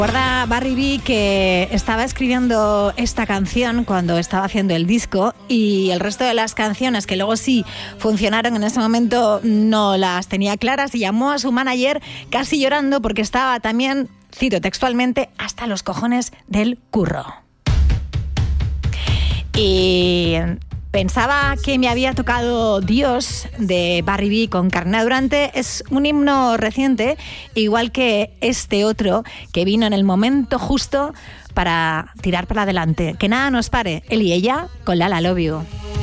Recuerda Barry B que estaba escribiendo esta canción cuando estaba haciendo el disco y el resto de las canciones que luego sí funcionaron en ese momento no las tenía claras y llamó a su manager casi llorando porque estaba también, cito textualmente, hasta los cojones del curro. Y pensaba que me había tocado Dios de Barry B con Carmina Durante. Es un himno reciente, igual que este otro que vino en el momento justo para tirar para adelante. Que nada nos pare, él y ella con La La Love You.